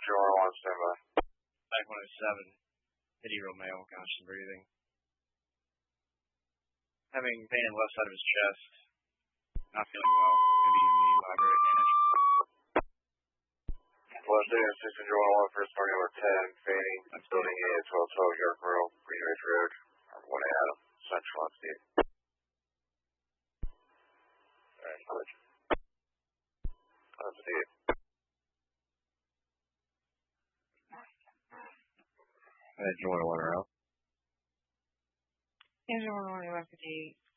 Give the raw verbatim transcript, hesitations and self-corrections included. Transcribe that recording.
Jordan one, stand by. Back one oh seven, Eddie Romeo, constant breathing. Having pain in the left side of his chest. Not feeling well. Maybe you need moderate management. Flush data, Assistant Jordan one, first party number ten, fainting, building A at twelve twelve York Road, Green Ridge Road, one Adam, Central on Steve. Alright, good. That's Steve. Uh, Jordan one around. Jordan one, left at eight.